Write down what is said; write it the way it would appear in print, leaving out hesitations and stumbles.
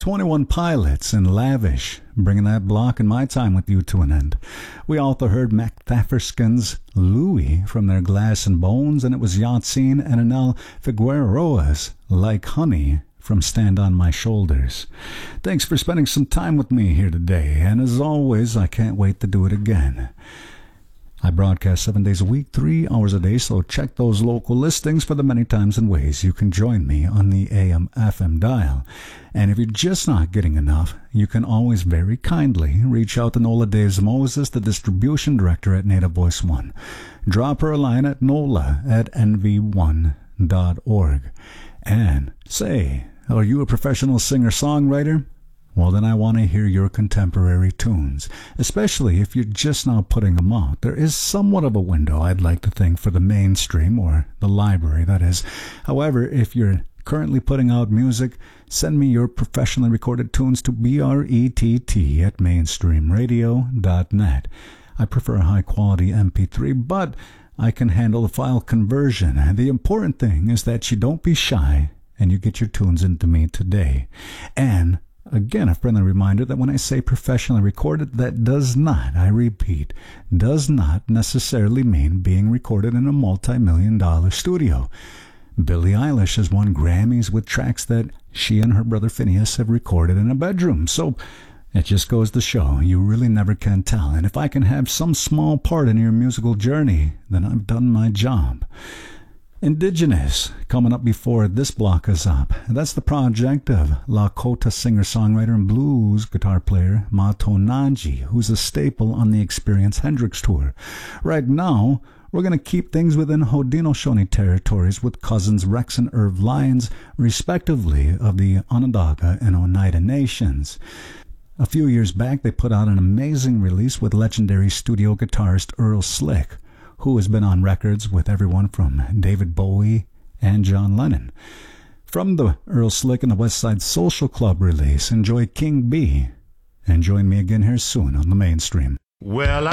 21 Pilots and Lavish, bringing that block and my time with you to an end. We also heard McThafferskin's Louie from their Glass and Bones, and it was Yatzine and Anel Figueroa's Like Honey from Stand on My Shoulders. Thanks for spending some time with me here today, and as always, I can't wait to do it again. I broadcast 7 days a week, 3 hours a day, so check those local listings for the many times and ways you can join me on the AM/FM dial. And if you're just not getting enough, you can always very kindly reach out to Nola Daves Moses, the distribution director at Native Voice One. Drop her a line at nola@nv1.org. And say, are you a professional singer-songwriter? Well, then I want to hear your contemporary tunes, especially if you're just now putting them out. There is somewhat of a window, I'd like to think, for the mainstream, or the library, that is. However, if you're currently putting out music, send me your professionally recorded tunes to brett@mainstreamradio.net. I prefer a high-quality MP3, but I can handle the file conversion. And the important thing is that you don't be shy and you get your tunes into me today. And again, a friendly reminder that when I say professionally recorded, that does not, I repeat, does not necessarily mean being recorded in a multi-million-dollar studio. Billie Eilish has won Grammys with tracks that she and her brother Phineas have recorded in a bedroom. So it just goes to show you really never can tell. And if I can have some small part in your musical journey, then I've done my job. Indigenous, coming up before this block is up. That's the project of Lakota singer-songwriter and blues guitar player Mato Nanji, who's a staple on the Experience Hendrix tour. Right now, we're going to keep things within Haudenosaunee territories with cousins Rex and Irv Lyons, respectively, of the Onondaga and Oneida nations. A few years back, they put out an amazing release with legendary studio guitarist Earl Slick, who has been on records with everyone from David Bowie and John Lennon. From the Earl Slick and the West Side Social Club release, enjoy King B, and join me again here soon on the Mainstream. Well,